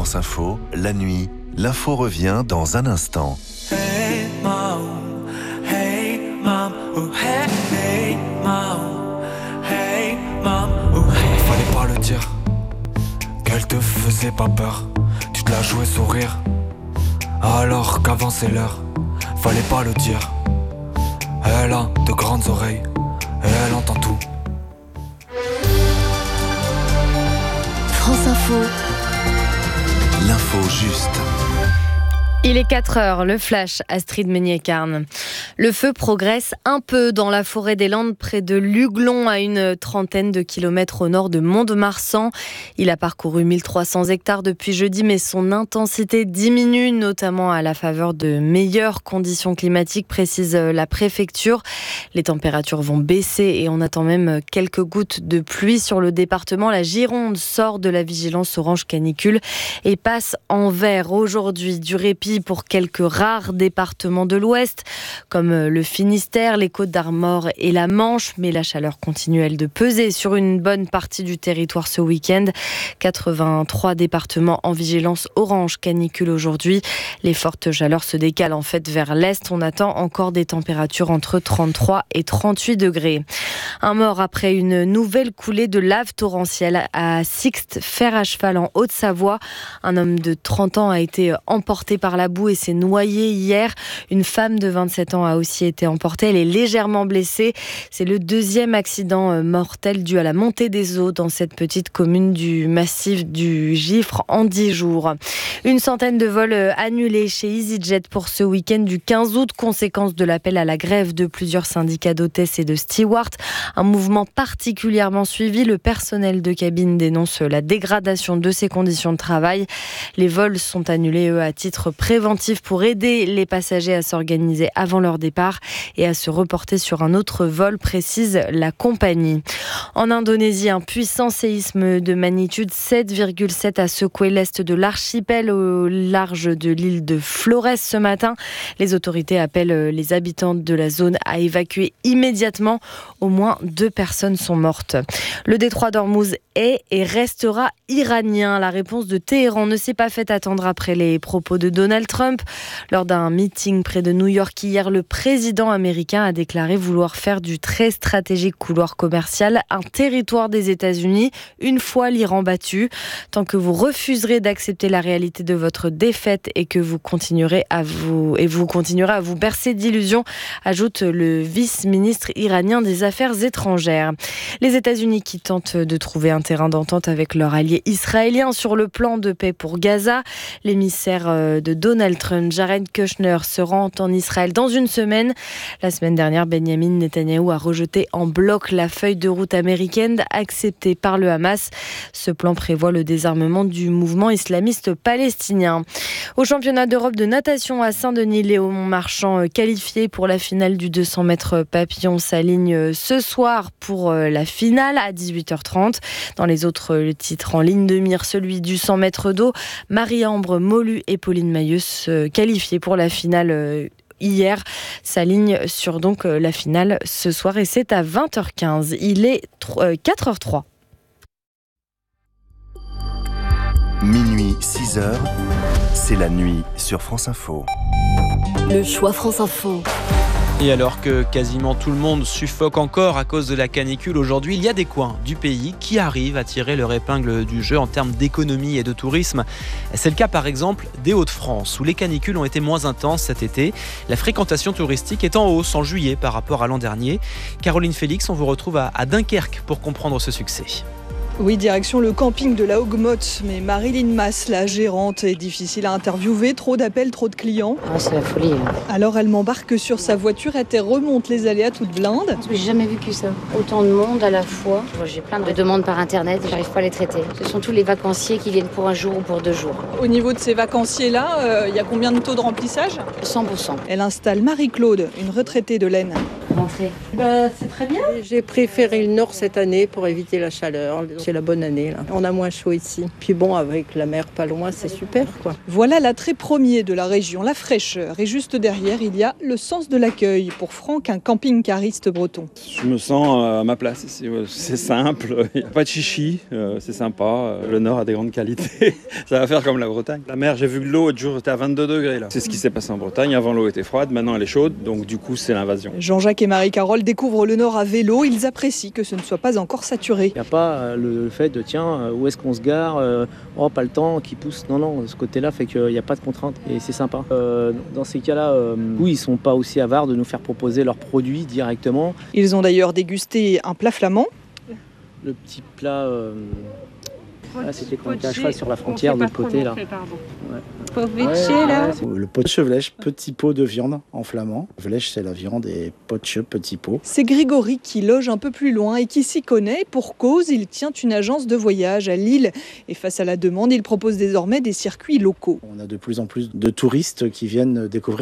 France Info, la nuit, l'info revient dans un instant. Hey mom, hey mom, oh hey, hey mom, hey mom, oh hey. Fallait pas le dire, qu'elle te faisait pas peur. Tu te la jouais sourire, alors qu'avant c'est l'heure. Fallait pas le dire. Elle a de grandes oreilles et elle entend tout. France Info. L'info juste. Il est 4h, le flash, Astrid Meignet-Carne. Le feu progresse un peu dans la forêt des Landes, près de Luglon, à une trentaine de kilomètres au nord de Mont-de-Marsan. Il a parcouru 1300 hectares depuis jeudi, mais son intensité diminue, notamment à la faveur de meilleures conditions climatiques, précise la préfecture. Les températures vont baisser et on attend même quelques gouttes de pluie sur le département. La Gironde sort de la vigilance orange canicule et passe en vert aujourd'hui. Du répit pour quelques rares départements de l'Ouest, comme le Finistère, les Côtes-d'Armor et la Manche, mais la chaleur continue, elle, de peser sur une bonne partie du territoire ce week-end. 83 départements en vigilance orange canicule aujourd'hui. Les fortes chaleurs se décalent en fait vers l'Est. On attend encore des températures entre 33 et 38 degrés. Un mort après une nouvelle coulée de lave torrentielle à Sixte, fer à cheval en Haute-Savoie. Un homme de 30 ans a été emporté par la boue et s'est noyé hier. Une femme de 27 ans a aussi été emportée. Elle est légèrement blessée. C'est le deuxième accident mortel dû à la montée des eaux dans cette petite commune du massif du Gifre en 10 jours. Une centaine de vols annulés chez EasyJet pour ce week-end du 15 août, conséquence de l'appel à la grève de plusieurs syndicats d'hôtesses et de stewards. Un mouvement particulièrement suivi. Le personnel de cabine dénonce la dégradation de ses conditions de travail. Les vols sont annulés, à titre préventif pour aider les passagers à s'organiser avant leur départ et à se reporter sur un autre vol, précise la compagnie. En Indonésie, un puissant séisme de magnitude 7,7 a secoué l'est de l'archipel au large de l'île de Flores ce matin. Les autorités appellent les habitants de la zone à évacuer immédiatement. Au moins 2 personnes sont mortes. Le détroit d'Ormuz est et restera iranien. La réponse de Téhéran ne s'est pas fait attendre après les propos de Donald Trump. Lors d'un meeting près de New York hier, le président américain a déclaré vouloir faire du très stratégique couloir commercial un territoire des États-Unis une fois l'Iran battu. Tant que vous refuserez d'accepter la réalité de votre défaite et que vous continuerez à vous bercer d'illusions, ajoute le vice-ministre iranien des Affaires étrangères. Les États-Unis qui tentent de trouver un terrain d'entente avec leur allié israélien sur le plan de paix pour Gaza. L'émissaire de Donald Trump, Jared Kushner, se rend en Israël dans une semaine. La semaine dernière, Benjamin Netanyahou a rejeté en bloc la feuille de route américaine acceptée par le Hamas. Ce plan prévoit le désarmement du mouvement islamiste palestinien. Au championnat d'Europe de natation à Saint-Denis, Léon Marchand, qualifié pour la finale du 200 mètres papillon, s'aligne ce soir pour la finale à 18h30. Dans les autres titres en ligne de mire, celui du 100 mètres d'eau, Marie-Ambre Molu et Pauline Mailleus, qualifiées pour la finale hier, s'alignent sur donc la finale ce soir et c'est à 20h15. Il est 4h03. Minuit 6h, c'est la nuit sur France Info. Le choix France Info. Et alors que quasiment tout le monde suffoque encore à cause de la canicule aujourd'hui, il y a des coins du pays qui arrivent à tirer leur épingle du jeu en termes d'économie et de tourisme. C'est le cas par exemple des Hauts-de-France, où les canicules ont été moins intenses cet été. La fréquentation touristique est en hausse en juillet par rapport à l'an dernier. Caroline Félix, on vous retrouve à Dunkerque pour comprendre ce succès. Oui, direction le camping de la Hoguemotte, mais Marilyn Mass, la gérante, est difficile à interviewer. Trop d'appels, trop de clients. Ah, c'est la folie. Alors elle m'embarque sur sa voiture et elle remonte les allées à toute blinde. J'ai jamais vécu ça. Autant de monde à la fois. Moi, j'ai plein de demandes par internet et j'arrive pas à les traiter. Ce sont tous les vacanciers qui viennent pour un jour ou pour 2 jours. Au niveau de ces vacanciers-là, il y a combien de taux de remplissage ? 100%. Elle installe Marie-Claude, une retraitée de l'Aisne. Rentrée. C'est très bien. J'ai préféré le nord cette année pour éviter la chaleur. c'est la bonne année. Là. On a moins chaud ici. Puis bon, avec la mer pas loin, c'est super, quoi. Voilà l'attrait premier de la région, la fraîcheur. Et juste derrière, il y a le sens de l'accueil. Pour Franck, un camping-cariste breton. Je me sens à ma place ici. C'est simple, il n'y a pas de chichi, c'est sympa. Le Nord a des grandes qualités. Ça va faire comme la Bretagne. La mer, j'ai vu que l'eau, l'autre jour, était à 22 degrés. Là. C'est ce qui s'est passé en Bretagne. Avant, l'eau était froide, maintenant elle est chaude. Donc du coup, c'est l'invasion. Jean-Jacques et Marie-Carole découvrent le Nord à vélo. Ils apprécient que ce ne soit pas encore saturé. Il n'y a pas le fait de tiens, où est-ce qu'on se gare, oh pas le temps qui pousse. Non, ce côté-là fait qu'il n'y a pas de contrainte et c'est sympa. Dans ces cas-là, oui, ils ne sont pas aussi avares de nous faire proposer leurs produits directement. Ils ont d'ailleurs dégusté un plat flamand. Le petit plat, c'était quand on était à cheval sur la frontière de l'autre côté là. Le potchevlech, petit pot de viande en flamand. Vlech, c'est la viande et potche, petit pot. C'est Grégory qui loge un peu plus loin et qui s'y connaît. Pour cause, il tient une agence de voyage à Lille. Et face à la demande, il propose désormais des circuits locaux. On a de plus en plus de touristes qui viennent découvrir